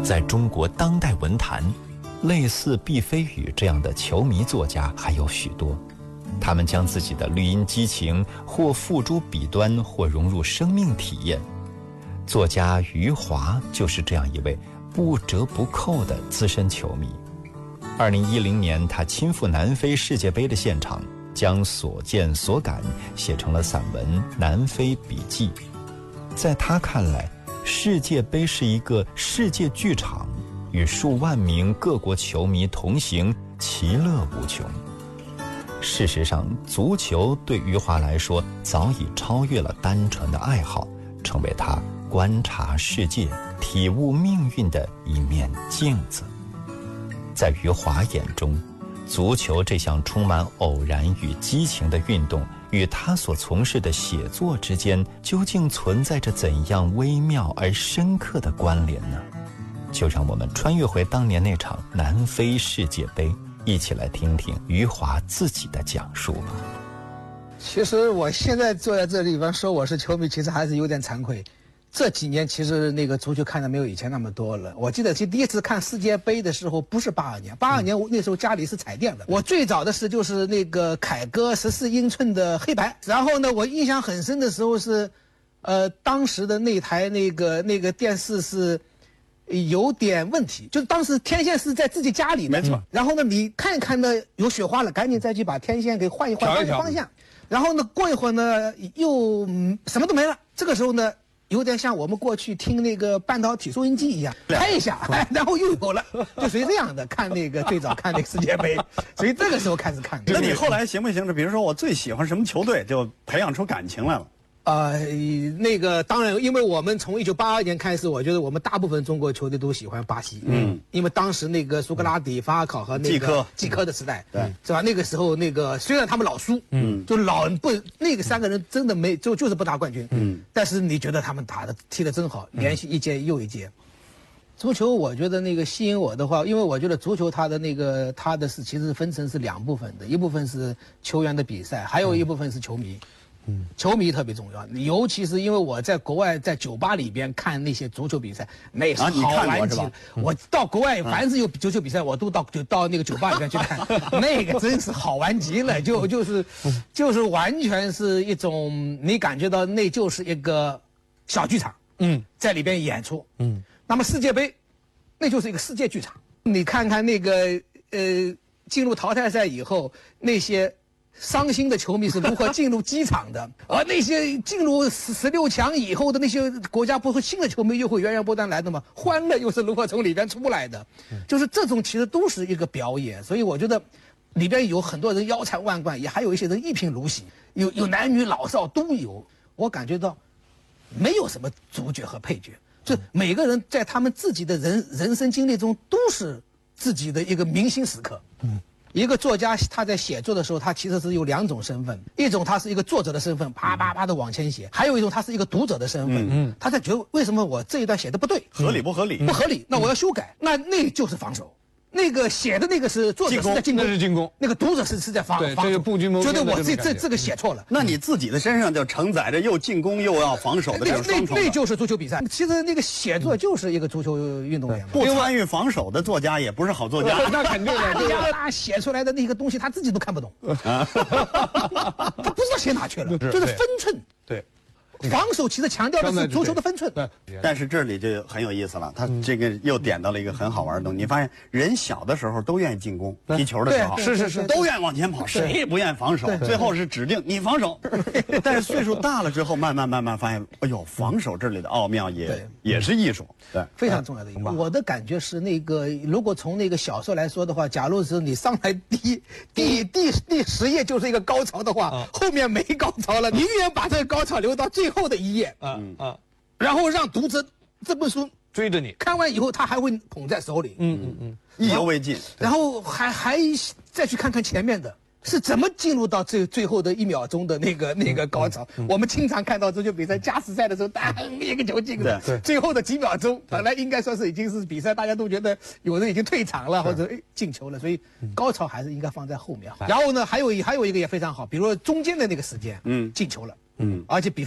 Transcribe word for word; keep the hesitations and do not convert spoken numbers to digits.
在中国当代文坛，类似毕飞宇这样的球迷作家还有许多，他们将自己的绿茵激情或付诸笔端，或融入生命体验。作家余华就是这样一位不折不扣的资深球迷。二零一零年，他亲赴南非世界杯的现场，将所见所感写成了散文《南非笔记》。在他看来，世界杯是一个世界剧场，与数万名各国球迷同行，其乐无穷。事实上，足球对余华来说早已超越了单纯的爱好，成为他观察世界、体悟命运的一面镜子。在余华眼中，足球这项充满偶然与激情的运动，与他所从事的写作之间，究竟存在着怎样微妙而深刻的关联呢？就让我们穿越回当年那场南非世界杯，一起来听听余华自己的讲述吧。 其实我现在坐在这地方说我是球迷，其实还是有点惭愧。这几年其实那个足球看的没有以前那么多了。我记得其实第一次看世界杯的时候不是八二年，八二年我那时候家里是彩电的。我最早的是就是那个凯歌十四英寸的黑白。然后呢，我印象很深的时候是，呃，当时的那台那个那个电视是有点问题，就是当时天线是在自己家里的，没错。然后呢，你看一看呢有雪花了，赶紧再去把天线给换一换，换一个方向。然后呢，过一会儿呢又什么都没了。这个时候呢，有点像我们过去听那个半导体收音机一样，开一下，哎，然后又有了，就属于这样的看那个最早看那个世界杯，所以这个时候开始看。 那你后来行不行？比如说我最喜欢什么球队，就培养出感情来了。 呃，那个当然，因为我们从一九八二年开始，我觉得我们大部分中国球队都喜欢巴西，嗯，因为当时那个苏格拉底、法尔考和那个季科的时代，对，是吧？那个时候那个虽然他们老输，嗯，就老不那个三个人真的没就就是不拿冠军，嗯，但是你觉得他们打的踢得真好，连续一届又一届。足球，我觉得那个吸引我的话，因为我觉得足球它的那个它的是其实分成是两部分的，一部分是球员的比赛，还有一部分是球迷。嗯，球迷特别重要，尤其是因为我在国外，在酒吧里边看那些足球比赛，那是好玩极了。我到国外，凡是有足球比赛，我都到就到那个酒吧里边去看，那个真是好玩极了，就就是就是完全是一种你感觉到那就是一个小剧场，嗯，在里边演出，嗯。那么世界杯，那就是一个世界剧场。你看看那个呃，进入淘汰赛以后那些伤心的球迷是如何进入机场的，而那些进入十十六强以后的那些国家，不是新的球迷又会源源不断来的吗？欢乐又是如何从里边出来的？就是这种其实都是一个表演，所以我觉得里边有很多人腰缠万贯，也还有一些人一贫如洗，有有男女老少都有。我感觉到没有什么主角和配角，就每个人在他们自己的人人生经历中都是自己的一个明星时刻。嗯。一个作家他在写作的时候，他其实是有两种身份，一种他是一个作者的身份，啪啪啪的往前写；还有一种他是一个读者的身份，嗯，他在觉得为什么我这一段写的不对， 合理不合理？ 不合理，那我要修改，那那就是防守。那个写的那个是作者是在进攻， 那是进攻， 那个读者是是在防， 对，这个布局谋觉得我这这这个写错了。 那你自己的身上就承载着又进攻又要防守的这种双重。 那那就是足球比赛。其实那个写作就是一个足球运动员嘛。 不参与防守的作家也不是好作家。 那肯定的， 他写出来的那个东西他自己都看不懂，他不知道写哪去了，就是分寸。 对。 防守其实强调的是足球的分寸， 对。 但是这里就很有意思了，他这个又点到了一个很好玩的东西。你发现人小的时候都愿意进攻，踢球的时候是是是都愿意往前跑，谁也不愿意防守。最后是指定你防守。但是岁数大了之后，慢慢慢慢发现，哎呦，防守这里的奥妙也也是艺术，对， 非常重要的一个。我的感觉是，那个如果从那个小说来说的话，假如是你上来第第第第十页就是一个高潮的话，后面没高潮了，宁愿把这个高潮留到最后的一页，嗯啊，然后让读者这本书追着你看完以后，他还会捧在手里， 嗯嗯嗯， 意犹未尽， 然后还还再去看看前面的是怎么进入到最最后的一秒钟的那个那个高潮。我们经常看到足球比赛加时赛的时候，当一个球进了，最后的几秒钟本来应该说是已经是比赛，大家都觉得有人已经退场了或者哎进球了，所以高潮还是应该放在后面。然后呢，还有还有一个也非常好，比如说中间的那个时间，嗯，进球了，嗯，而且比